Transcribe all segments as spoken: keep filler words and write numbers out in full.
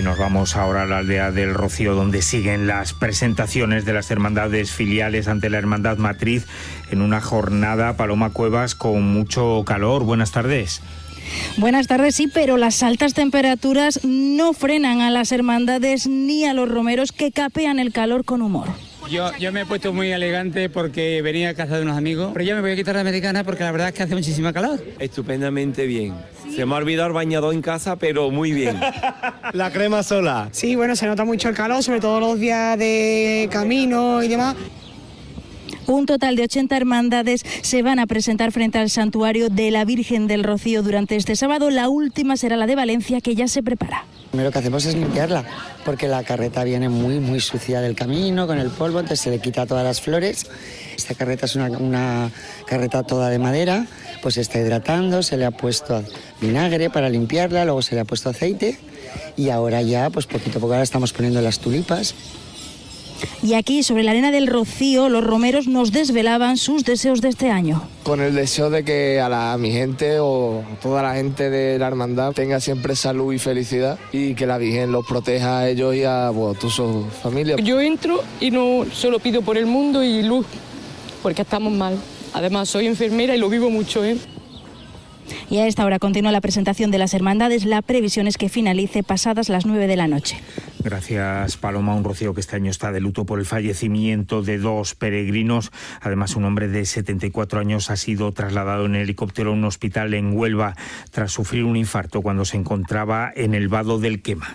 Y nos vamos ahora a la aldea del Rocío, donde siguen las presentaciones de las hermandades filiales ante la hermandad matriz en una jornada, Paloma Cuevas, con mucho calor. Buenas tardes. Buenas tardes, sí, pero las altas temperaturas no frenan a las hermandades ni a los romeros, que capean el calor con humor. Yo, yo me he puesto muy elegante porque venía a casa de unos amigos, pero yo me voy a quitar la americana porque la verdad es que hace muchísima calor. Estupendamente bien. ¿Sí? Se me ha olvidado el bañador en casa, pero muy bien. La crema sola. Sí, bueno, se nota mucho el calor, sobre todo los días de camino y demás. Un total de ochenta hermandades se van a presentar frente al santuario de la Virgen del Rocío durante este sábado. La última será la de Valencia, que ya se prepara. Lo primero que hacemos es limpiarla, porque la carreta viene muy, muy sucia del camino, con el polvo, entonces se le quita todas las flores. Esta carreta es una, una carreta toda de madera, pues se está hidratando, se le ha puesto vinagre para limpiarla, luego se le ha puesto aceite y ahora ya, pues poquito a poco ahora estamos poniendo las tulipas. Y aquí, sobre la arena del Rocío, los romeros nos desvelaban sus deseos de este año. Con el deseo de que a, la, a mi gente o a toda la gente de la hermandad tenga siempre salud y felicidad y que la Virgen los proteja a ellos y a bueno, toda su familia. Yo entro y no solo pido por el mundo y luz, porque estamos mal. Además, soy enfermera y lo vivo mucho, ¿eh? Y a esta hora continúa la presentación de las hermandades. La previsión es que finalice pasadas las nueve de la noche. Gracias, Paloma. Un Rocío que este año está de luto por el fallecimiento de dos peregrinos. Además, un hombre de setenta y cuatro años ha sido trasladado en helicóptero a un hospital en Huelva tras sufrir un infarto cuando se encontraba en el vado del Quema.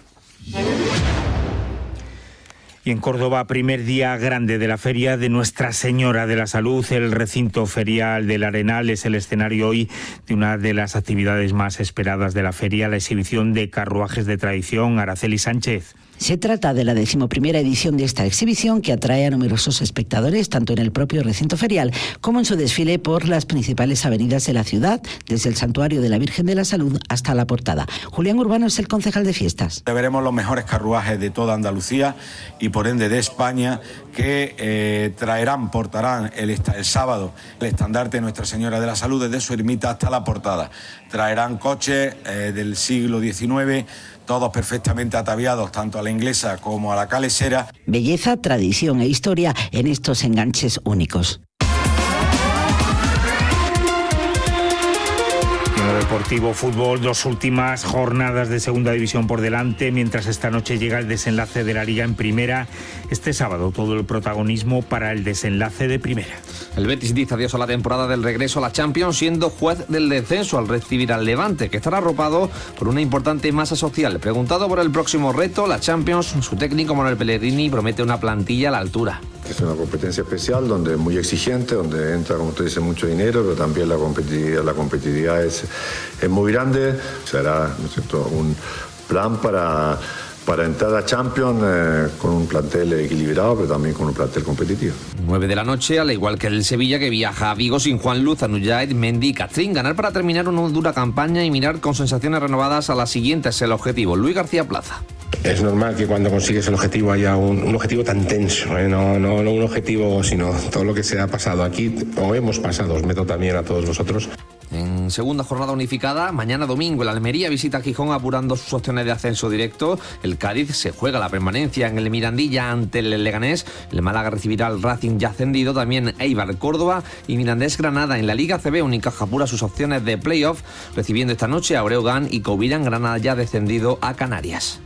Y en Córdoba, primer día grande de la Feria de Nuestra Señora de la Salud. El recinto ferial del Arenal es el escenario hoy de una de las actividades más esperadas de la feria, la exhibición de carruajes de tradición. Araceli Sánchez. Se trata de la decimoprimera edición de esta exhibición, que atrae a numerosos espectadores tanto en el propio recinto ferial como en su desfile por las principales avenidas de la ciudad, desde el Santuario de la Virgen de la Salud hasta la Portada. Julián Urbano es el concejal de fiestas. Veremos los mejores carruajes de toda Andalucía y por ende de España, que eh, traerán, portarán el, el sábado el estandarte de Nuestra Señora de la Salud desde su ermita hasta la Portada. Traerán coches eh, del siglo diecinueve, todos perfectamente ataviados, tanto a la inglesa como a la calesera. Belleza, tradición e historia en estos enganches únicos. Deportivo Fútbol, dos últimas jornadas de segunda división por delante, mientras esta noche llega el desenlace de la Liga en Primera. Este sábado todo el protagonismo para el desenlace de Primera. El Betis dice adiós a la temporada del regreso a la Champions, siendo juez del descenso al recibir al Levante, que estará arropado por una importante masa social. Preguntado por el próximo reto, la Champions, su técnico Manuel Pellegrini promete una plantilla a la altura. Es una competencia especial, donde es muy exigente, donde entra, como usted dice, mucho dinero, pero también la competitividad, la competitividad es, es muy grande. Será, ¿no es cierto?, un plan para, para entrar a Champions eh, con un plantel equilibrado, pero también con un plantel competitivo. nueve de la noche, al igual que el Sevilla, que viaja a Vigo sin Juan Luz, Anuyait, Mendy y Catrín. Ganar para terminar una dura campaña y mirar con sensaciones renovadas a la siguiente es el objetivo. Luis García Plaza. Es normal que cuando consigues el objetivo haya un, un objetivo tan tenso, ¿eh? no, no, no un objetivo, sino todo lo que se ha pasado aquí, o hemos pasado, os meto también a todos vosotros. En segunda jornada unificada, mañana domingo el Almería visita a Gijón apurando sus opciones de ascenso directo. El Cádiz se juega la permanencia en el Mirandilla ante el Leganés. El Málaga recibirá al Racing ya ascendido, también Eibar Córdoba y Mirandés Granada. En la Liga C B, Unicaja apura sus opciones de playoff, recibiendo esta noche a Breogán y Covirán. Granada ya descendido a Canarias.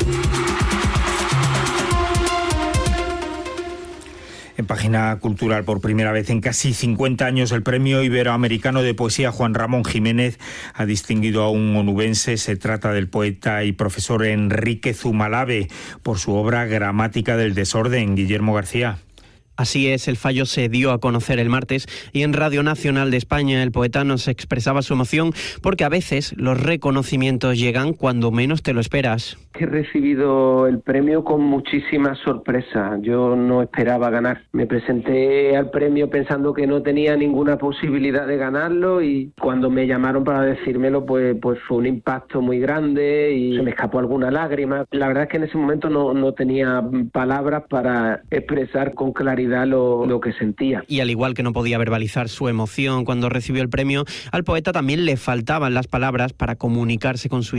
En página cultural, por primera vez en casi cincuenta años, el Premio Iberoamericano de Poesía Juan Ramón Jiménez ha distinguido a un onubense. Se trata del poeta y profesor Enrique Zumalave por su obra Gramática del Desorden. Guillermo García. Así es, el fallo se dio a conocer el martes y en Radio Nacional de España el poeta nos expresaba su emoción porque a veces los reconocimientos llegan cuando menos te lo esperas. He recibido el premio con muchísima sorpresa. Yo no esperaba ganar. Me presenté al premio pensando que no tenía ninguna posibilidad de ganarlo y cuando me llamaron para decírmelo, pues, pues fue un impacto muy grande y se me escapó alguna lágrima. La verdad es que en ese momento no, no tenía palabras para expresar con claridad Lo, lo que sentía. Y al igual que no podía verbalizar su emoción cuando recibió el premio, al poeta también le faltaban las palabras para comunicarse con su